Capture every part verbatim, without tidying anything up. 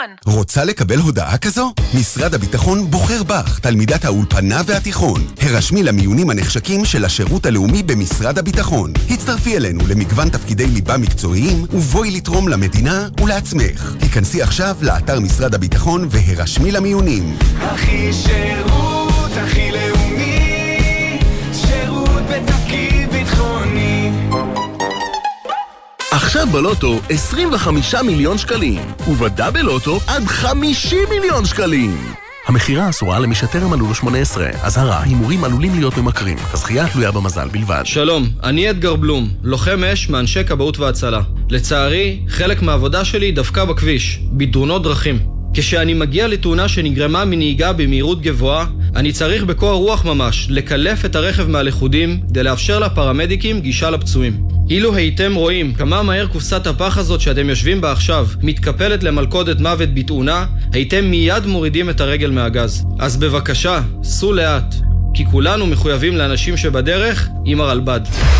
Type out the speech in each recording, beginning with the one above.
הביטחון. רוצה לקבל הודעה כזו? משרד הביטחון בוחר בך, תלמידת האולפנה והתיכון. הרשמי למיונים הנחשקים של השירות הלאומי במשרד הביטחון. הצטרפי אלינו למגוון תפקידי ליבה מקצועיים ובואי לתרום למדינה ולעצמך. היכנסי עכשיו לאתר משרד הביטחון והרשמי למיונים. הכי שירות, הכי לאומי, שירות בתפקיד ביטחוני. עכשיו בלוטו עשרים וחמישה מיליון שקלים, ובדאבל לוטו עד חמישים מיליון שקלים. המחירה אסורה למי שטרם מלאו לו שמונה עשרה. אזהרה, הימורים עלולים להיות ממכרים. הזכייה תלויה במזל בלבד. שלום, אני אדגר בלום, לוחם אש מאנשי כבאות והצלה. לצערי, חלק מהעבודה שלי דווקא בכביש, בתאונות דרכים. כשאני מגיע לתאונה שנגרמה מנהיגה במהירות גבוהה, אני צריך בקור רוח ממש לקלף את הרכב מהלכודים כדי לאפשר לפרמדיקים גישה לפצועים. אילו הייתם רואים כמה מהר קופסת הפח הזאת שאתם יושבים בה עכשיו מתקפלת למלכודת מוות בתאונה, הייתם מיד מורידים את הרגל מהגז. אז בבקשה, סעו לאט, כי כולנו מחויבים לאנשים שבדרך עם הרלב"ד.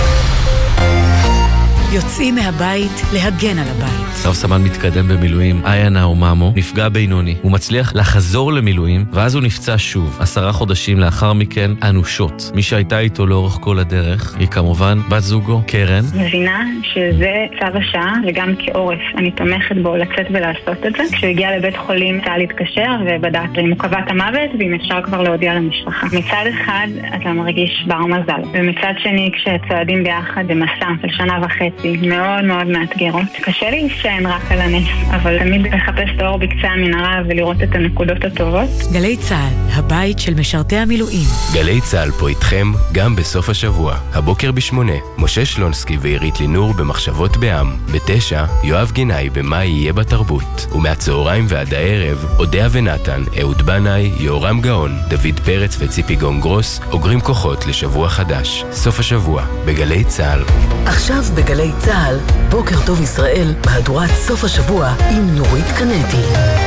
יוצאים מהבית להגן על הבית. סב סמל מתקדם במילואים, איה נאוממו, נפגע בינוני. הוא מצליח לחזור למילואים, ואז הוא נפצע שוב. עשרה חודשים לאחר מכן, אנושות. מי שהייתה איתו לאורך כל הדרך, היא כמובן בת זוגו, קרן. מבינה שזה צו השעה, וגם כעורף. אני תומכת בו לצאת ולעשות את זה. כשהוא הגיע לבית חולים, צה"ל להתקשר ובדק אם הוא קבע את המוות, ואם אפשר כבר להודיע למשפחה. מצד אחד, אתה מרגיש בר מזל. ומצד שני, כשצועדים ביחד במסע של שנה וחצי, מאוד מאוד מאתגרות. קשה לי שאין רק על הנס, אבל תמיד לחפש את האור בקצה המנהרה ולראות את הנקודות הטובות. גלי צהל, הבית של משרתי המילואים. גלי צהל פה איתכם גם בסוף השבוע. הבוקר בשמונה, משה שלונסקי ועירית לינור במחשבות בעם. בתשע, יואב גינאי במה יהיה בתרבות. ומהצהריים ועד הערב, אודיה ונתן, אהוד בנאי, יורם גאון, דוד פרץ וציפי גונגרוס, אוגרים כוחות לשבוע חדש. סוף השבוע, בגלי צהל. עכשיו בגלי צהל, בוקר טוב ישראל, מהדורת סוף השבוע עם נורית קנטי.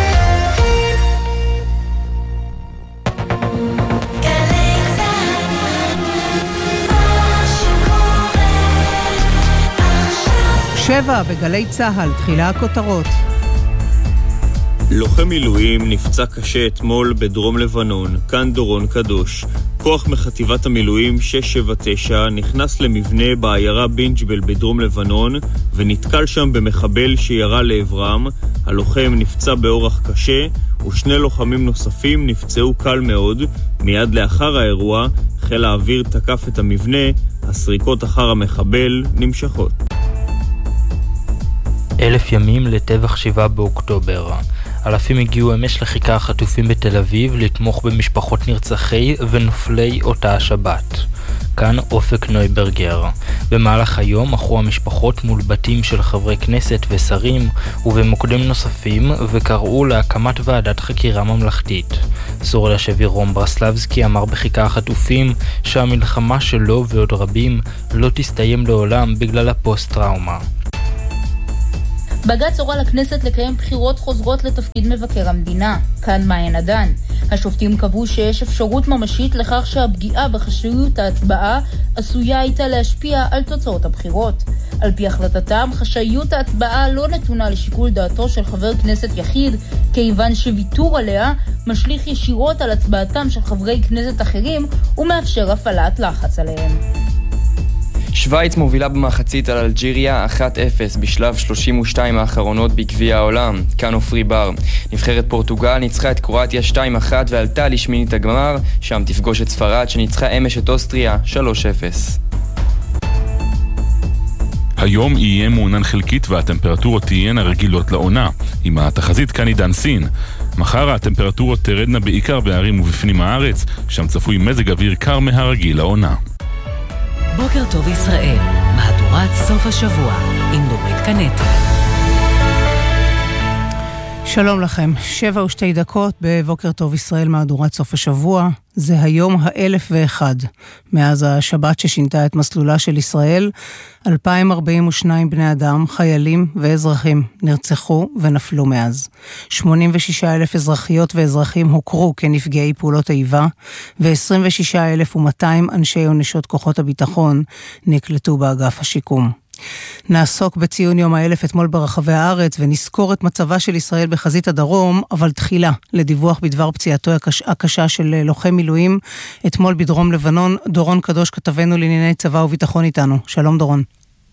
שבע בגלי צהל, תחילה הכותרות. לוחם מילואים נפצע קשה אתמול בדרום לבנון, כאן דורון קדוש. כוח מחטיבת המילואים שש שבע תשע נכנס למבנה בעיירה בינג'בל בדרום לבנון ונתקל שם במחבל שירה לעברם. הלוחם נפצע באורח קשה ושני לוחמים נוספים נפצעו קל מאוד. מיד לאחר האירוע חיל האוויר תקף את המבנה, הסריקות אחר המחבל נמשכות. אלף ימים לטבח שבעה באוקטובר. אלפים הגיעו אמש לחיקה החטופים בתל אביב לתמוך במשפחות נרצחי ונופלי אותה השבת. כאן אופק נויברגר. במהלך היום אחרו המשפחות מול בתים של חברי כנסת ושרים ובמוקדים נוספים וקראו להקמת ועדת חקירה ממלכתית. סורל השבי רום ברסלבסקי אמר בחיקה החטופים שהמלחמה שלו ועוד רבים לא תסתיים לעולם בגלל הפוסט-טראומה. בג"ץ הורה לכנסת לקיים בחירות חוזרות לתפקיד מבקר המדינה. כאן מעיין עדן. השופטים קבעו שיש אפשרות ממשית לכך שהפגיעה בחשאיות ההצבעה עשויה הייתה להשפיע על תוצאות הבחירות. על פי החלטתם, חשאיות ההצבעה לא נתונה לשיקול דעתו של חבר כנסת יחיד, כיוון שוויתור עליה משליך ישירות על הצבעתם של חברי כנסת אחרים ומאפשר הפעלת לחץ עליהם. שוויץ מובילה במחצית על אלג'יריה אחת אפס בשלב שלושים ושתיים האחרונות בגביע העולם. כאן אופרי בר. נבחרת פורטוגל ניצחה את קרואטיה שתיים אחת ועלתה לשמינית הגמר, שם תפגוש את ספרד שניצחה אמש את אוסטריה שלוש אפס. היום יהיה מעונן חלקית והטמפרטורות תהיינה רגילות לעונה. עם התחזית כאן עידן סין. מחר הטמפרטורות תרדנה בעיקר בערים ובפנים הארץ, שם צפוי מזג אוויר קר מהרגיל לעונה. בוקר טוב ישראל, מהדורת סוף השבוע עם נורית קנטי. שלום לכם, שבע ושתי דקות בבוקר טוב ישראל, מהדורת סוף השבוע. זה היום האלף ואחד מאז השבת ששינתה את מסלולה של ישראל. אלפיים ארבעים ושניים בני אדם, חיילים ואזרחים נרצחו ונפלו מאז. שמונים ושישה אלף אזרחיות ואזרחים הוכרו כנפגעי פעולות איבה, ו-עשרים ושישה אלף ומאתיים אנשי ונשות כוחות הביטחון נקלטו באגף השיקום. נעסוק בציון יום האלף אתמול ברחבי הארץ ונזכור את מצבה של ישראל בחזית הדרום, אבל תחילה לדיווח בדבר פציעתו הקש... הקשה של לוחם מילואים אתמול בדרום לבנון. דורון קדוש, כתבנו לענייני צבא וביטחון איתנו. שלום דורון.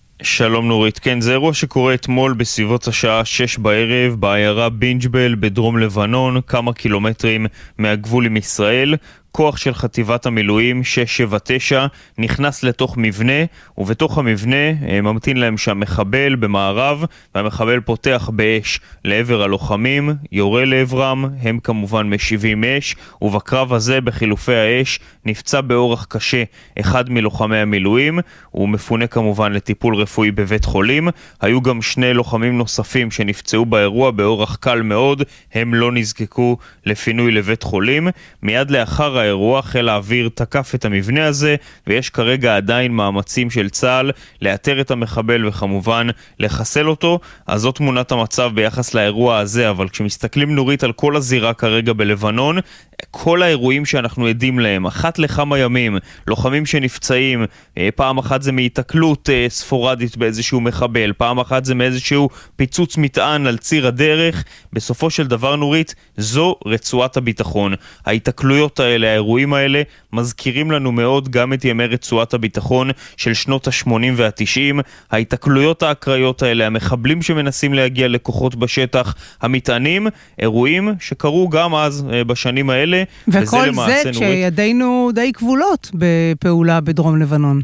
שלום נורית. כן, זה אירוע שקורה אתמול בסביבות השעה שש בערב בעיירה בינג'בל בדרום לבנון, כמה קילומטרים מהגבול עם ישראל. כוח של חטיבת המילואים שש שבע תשע נכנס לתוך מבנה, ובתוך המבנה ממתין להם שם מחבל במערב, והמחבל פותח באש לעבר הלוחמים, יורה לעברם, הם כמובן משיבים אש, ובקרב הזה בחילופי האש נפצע באורח קשה אחד מלוחמי המילואים, הוא מפונה כמובן לטיפול רפואי בבית חולים. היו גם שני לוחמים נוספים שנפצעו באירוע באורח קל מאוד, הם לא נזקקו לפינוי לבית חולים. מיד לאחר האירוע חיל האוויר תקף את המבנה הזה, ויש כרגע עדיין מאמצים של צה"ל לאתר את המחבל וכמובן לחסל אותו. אז זאת תמונת המצב ביחס לאירוע הזה, אבל כשמסתכלים נורית על כל הזירה כרגע בלבנון, כל האירועים שאנחנו עדים להם, אחת לכמה ימים, לוחמים שנפצעים, פעם אחת זה מהתקלות ספורדית באיזשהו מחבל, פעם אחת זה מאיזשהו פיצוץ מטען על ציר הדרך. בסופו של דבר נורית, זו רצועת הביטחון. ההתקלויות האלה, האירועים האלה, מזכירים לנו מאוד גם את ימי רצועת הביטחון של שנות ה-שמונים וה-תשעים. ההתקלויות האקראיות האלה, המחבלים שמנסים להגיע לכוחות בשטח, המטענים, אירועים שקרו גם אז בשנים האלה. וכל זה כשידינו די כבולות בפעולה בדרום לבנון.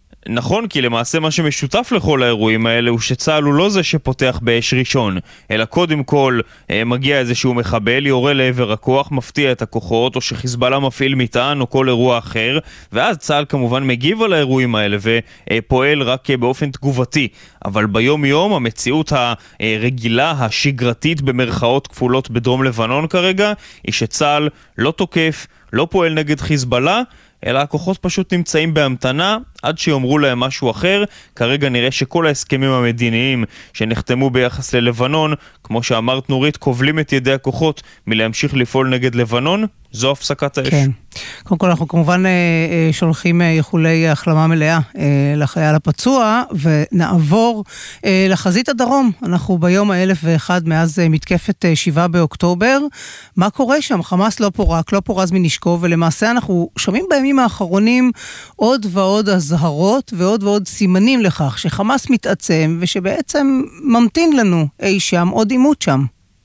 נכון, כי למעשה מה שמשותף לכל האירועים האלה הוא שצה"ל הוא לא זה שפותח באש ראשון, אלא קודם כל מגיע איזשהו מחבל, יורה לעבר הכוח, מפתיע את הכוחות, או שחיזבאללה מפעיל מטען או כל אירוע אחר, ואז צה"ל כמובן מגיב על האירועים האלה ופועל רק באופן תגובתי. אבל ביום יום המציאות הרגילה, השגרתית במרכאות כפולות בדרום לבנון כרגע, היא שצה"ל לא תוקף, לא פועל נגד חיזבאללה, אלא הכוחות פשוט נמצאים בהמתנה עד שיאמרו להם משהו אחר. כרגע נראה שכל ההסכמים המדיניים שנחתמו ביחס ללבנון, כמו שאמרת נורית, כובלים את ידי הכוחות מלהמשיך לפעול נגד לבנון. זו הפסקת האש. כן. קודם כל אנחנו כמובן שולחים איחולי החלמה מלאה לחייל הפצוע, ונעבור לחזית הדרום. אנחנו ביום האלף ואחד מאז מתקפת שבעה באוקטובר. מה קורה שם? חמאס לא פורק, לא פורז מנשקו, ולמעשה אנחנו שומעים בימים האחרונים עוד ועוד הזהרות ועוד ועוד סימנים לכך שחמאס מתעצם, ושבעצם ממתין לנו אי שם עוד עימות שם.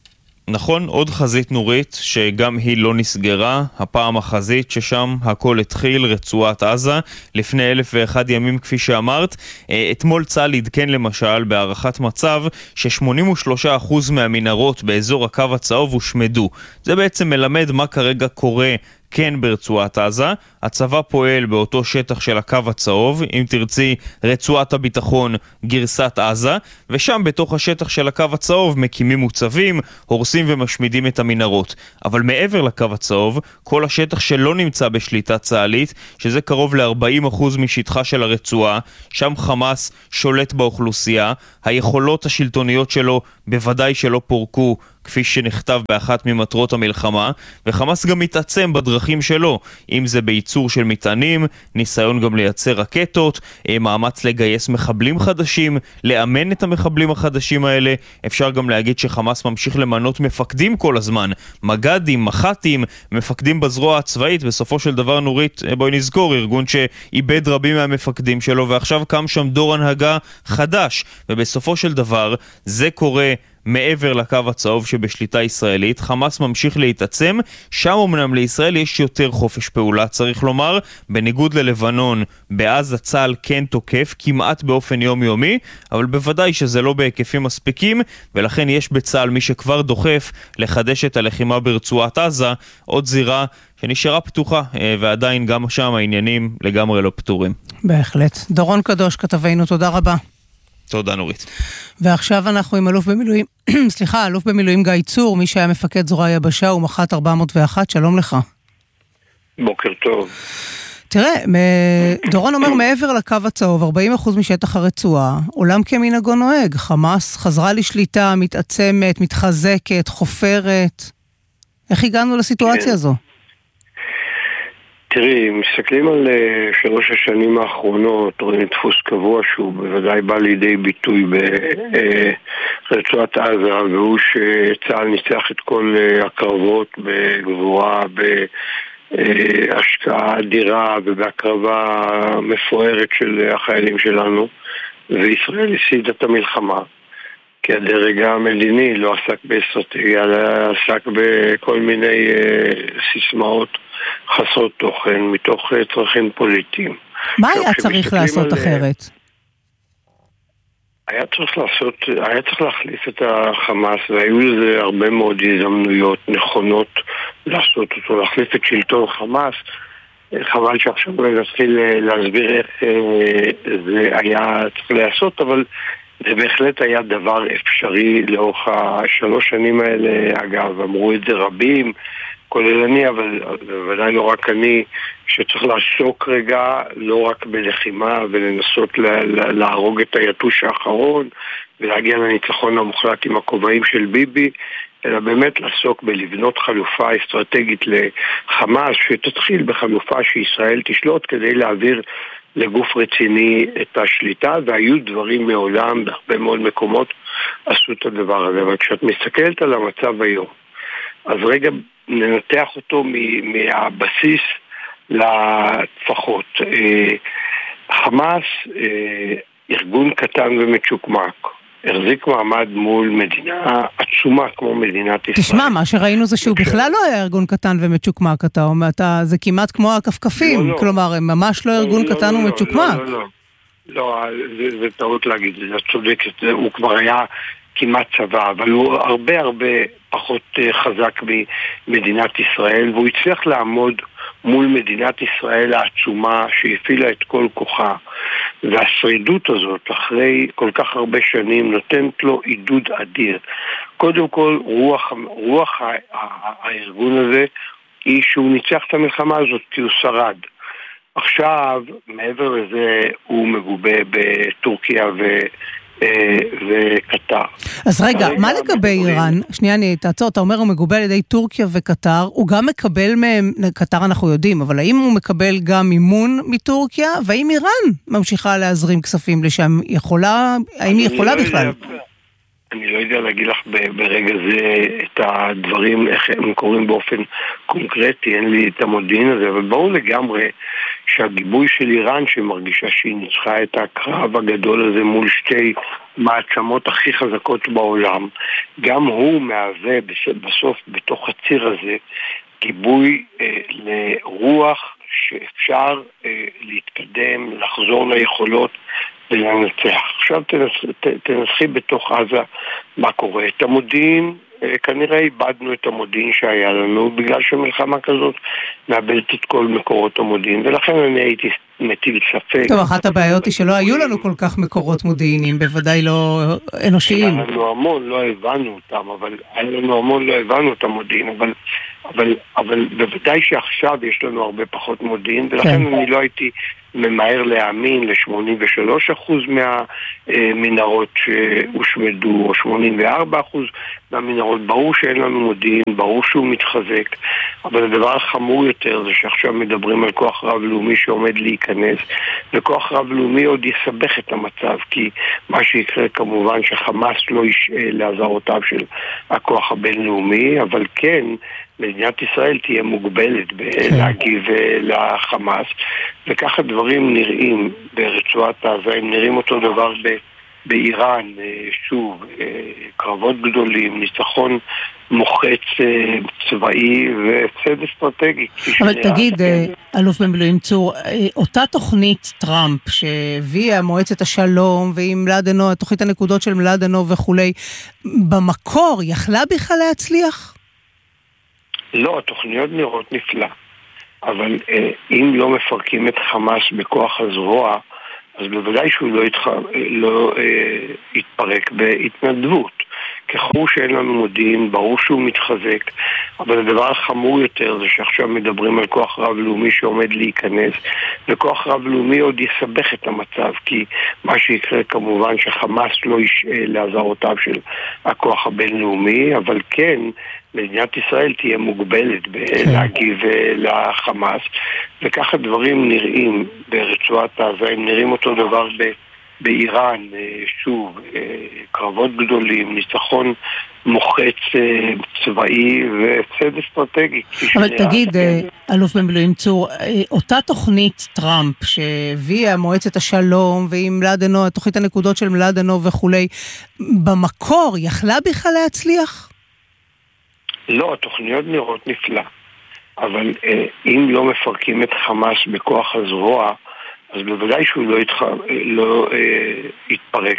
נכון, עוד חזית נורית שגם היא לא נסגרה, הפעם החזית ששם הכל התחיל, רצועת עזה, לפני אלף ואחד ימים כפי שאמרת. אתמול צה"ל עדכן למשל בהערכת מצב ש-שמונים ושלושה אחוז מהמנהרות באזור הקו הצהוב הושמדו. זה בעצם מלמד מה כרגע קורה כן ברצועת עזה. הצבא פועל באותו שטח של הקו הצהוב, אם תרצי רצועת הביטחון גרסת עזה, ושם בתוך השטח של הקו הצהוב מקימים מוצבים, הורסים ומשמידים את המנהרות. אבל מעבר לקו הצהוב, כל השטח שלא נמצא בשליטה צה"לית, שזה קרוב ל-ארבעים אחוז משטחה של הרצועה, שם חמאס שולט באוכלוסייה, היכולות השלטוניות שלו בוודאי שלא פורקו, כפי שנכתב באחת ממטרות המלחמה, וחמאס גם מתעצם בדרכים שלו, אם זה בייצור של מטענים, ניסיון גם לייצר רקטות, מאמץ לגייס מחבלים חדשים, לאמן את המחבלים החדשים האלה. אפשר גם להגיד שחמאס ממשיך למנות מפקדים כל הזמן, מג"דים, מח"טים, מפקדים בזרוע הצבאית. בסופו של דבר נורית, בואי נזכור, ארגון שאיבד רבים מהמפקדים שלו, ועכשיו קם שם דור הנהגה חדש, ובסופו של דבר זה קורה מעבר לקו הצהוב שבשליטה ישראלית. חמאס ממשיך להתעצם, שם אמנם לישראל יש יותר חופש פעולה, צריך לומר, בניגוד ללבנון, בעזה צה"ל כן תוקף כמעט באופן יומיומי, אבל בוודאי שזה לא בהיקפים מספיקים, ולכן יש בצה"ל מי שכבר דוחף לחדש את הלחימה ברצועת עזה, עוד זירה שנשארה פתוחה, ועדיין גם שם העניינים לגמרי לא פתורים. בהחלט. דורון קדוש, כתבנו, תודה רבה. תודה נורית. ועכשיו אנחנו עם אלוף במילואים, סליחה, אלוף במילואים גיא צור, מי שהיה מפקד זרוע היבשה ומח"ט ארבע מאות ואחת, שלום לך. בוקר טוב. תראה, דורון אומר מעבר לקו הצהוב, ארבעים אחוז משטח הרצועה, עולם כמנהגו נוהג, חמאס חזרה לשליטה, מתעצמת, מתחזקת, חופרת. איך הגענו לסיטואציה כן. הזו? תראי, מסתכלים על שלוש השנים האחרונות, רואים דפוס קבוע שהוא בוודאי בא לידי ביטוי ברצועת עזה, והוא שצה"ל ניצח את כל הקרבות בגבורה, בהשקעה אדירה ובהקרבה מפוארת של החיילים שלנו, וישראל הפסידה את המלחמה. כי הדרג המדיני לא עסק באסטרטגיה, אלא עסק בכל מיני סיסמאות חסרות תוכן, מתוך צרכים פוליטיים. מה היה צריך לעשות על... אחרת? היה צריך לעשות, היה צריך להחליף את החמאס, והיו לזה הרבה מאוד הזדמנויות נכונות לעשות אותו, להחליף את שלטון חמאס. חבל שעכשיו נתחיל להסביר איך זה היה צריך לעשות, אבל זה בהחלט היה דבר אפשרי לאורך השלוש שנים האלה. אגב, אמרו את זה רבים, כולל אני, אבל בוודאי לא רק אני, שצריך לעסוק רגע לא רק בלחימה ולנסות להרוג את היתוש האחרון ולהגיע לניצחון המוחלט עם הכובעים של ביבי, אלא באמת לעסוק בלבנות חלופה אסטרטגית לחמאס, שתתחיל בחלופה שישראל תשלוט כדי להעביר לגוף רציני את השליטה, והיו דברים מעולם, בהרבה מאוד מקומות עשו את הדבר הזה. אבל כשאת מסתכלת על המצב היום, אז רגע ננתח אותו מהבסיס לטפחות. חמאס, ארגון קטן ומצ'וקמק, החזיק מעמד מול מדינה עצומה כמו מדינת ישראל. תשמע, מה שראינו זה שהוא בכלל לא היה ארגון קטן ומצ'וקמק, אתה אומר, זה כמעט כמו הכפכפים, כלומר, הם ממש לא ארגון קטן ומצ'וקמק. לא, לא, לא, זה טעות להגיד, זה צודקת, הוא כבר היה כמעט צבא, אבל הוא הרבה הרבה פחות חזק ממדינת ישראל, והוא הצליח לעמוד מול מדינת ישראל העצומה שהפעילה את כל כוחה, והשרידות הזאת אחרי כל כך הרבה שנים נותנת לו עידוד אדיר. קודם כל רוח, רוח הארגון הזה היא שהוא ניצח את המלחמה הזאת כי הוא שרד. עכשיו מעבר לזה הוא מגובה בטורקיה ו... וקטר. אז רגע, מה לגבי איראן? שנייה, אני תעצור, אתה אומר הוא מגובל על ידי טורקיה וקטר, הוא גם מקבל מהם, קטר אנחנו יודעים, אבל האם הוא מקבל גם מימון מטורקיה, והאם איראן ממשיכה להזרים כספים לשם? יכולה, האם היא יכולה בכלל? אני לא יודע להגיד לך ברגע זה את הדברים, איך הם קוראים באופן קונקרטי, אין לי את המודיעין הזה, אבל ברור לגמרי שהגיבוי של איראן שמרגישה שהיא ניצחה את הקרב הגדול הזה מול שתי מעצמות הכי חזקות בעולם, גם הוא מהווה בסוף בתוך הציר הזה גיבוי אה, לרוח שאפשר אה, להתקדם, לחזור ליכולות ולנצח. עכשיו תנס, ת, תנסחי בתוך עזה מה קורה. את המודיעין, אה, כנראה איבדנו את המודיעין שהיה לנו, בגלל שמלחמה כזאת מאבדת את כל מקורות המודיעין, ולכן אני הייתי מטיל ספק. טוב, אחת הבעיות היא שלא היו לנו כל כך מקורות מודיעיניים, בוודאי לא אנושיים. היה לנו המון, לא הבנו אותם, אבל היה לנו המון, לא הבנו את המודיעין, אבל, אבל, אבל בוודאי שעכשיו יש לנו הרבה פחות מודיעין, ולכן כן. אני לא הייתי ממהר להאמין ל-שמונים ושלושה אחוז מהמנהרות שהושמדו, או שמונים וארבעה אחוז מהמנהרות. ברור שאין לנו מודיעין, ברור שהוא מתחזק, אבל הדבר החמור יותר זה שעכשיו מדברים על כוח רב-לאומי שעומד להיכנס, וכוח רב-לאומי עוד יסבך את המצב, כי מה שיקרה כמובן שחמאס לא ישאל לעזרותיו של הכוח הבינלאומי, אבל כן, מדינת ישראל תהיה מוגבלת בלהגיב לחמאס, וככה דברים נראים ברצועת עזה, הם נראים אותו דבר ב... באיראן, שוב, קרבות גדולים, ניצחון מוחץ צבאי והפסד אסטרטגי. אבל תגיד, אלוף במילואים צור, אותה תוכנית טראמפ שהביאה מועצת השלום ועם מלאדנו, תוכנית הנקודות של מלאדנו וכולי, במקור יכלה בכלל להצליח? לא, התוכניות נראות נפלא, אבל אם לא מפרקים את חמאס בכוח הזרוע, אז בוודאי שהוא לא, יתח... לא אה, יתפרק בהתנדבות. ככל שאין לנו מודיעין, ברור שהוא מתחזק, אבל הדבר החמור יותר זה שעכשיו מדברים על כוח רב-לאומי שעומד להיכנס, וכוח רב-לאומי עוד יסבך את המצב, כי מה שיקרה כמובן שחמאס לא ישאל לעזרותיו של הכוח הבינלאומי, אבל כן, מדינת ישראל תהיה מוגבלת בלהגיב לחמאס, וככה דברים נראים ברצועת עזה, הם נראים אותו דבר ב... באיראן, שוב, קרבות גדולים, ניצחון מוחץ צבאי וצד אסטרטגי. אבל תגיד, אלוף במילואים צור, אותה תוכנית טראמפ שהביאה מועצת השלום ועם מלאדנו, תוכנית הנקודות של מלאדנו וכולי, במקור יכלה בכלל להצליח? לא, התוכניות נראות נפלא, אבל אם לא מפרקים את חמאס בכוח הזרוע, אז בוודאי שהוא לא, יתח... לא אה, יתפרק